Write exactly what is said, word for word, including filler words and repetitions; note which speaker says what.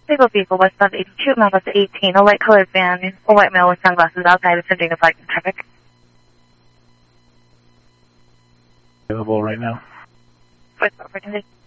Speaker 1: Single vehicle westbound eighty-two, Mount West eighteen, a light colored van, a white male with sunglasses outside attempting to flag traffic.
Speaker 2: Available right now.
Speaker 1: First opportunity.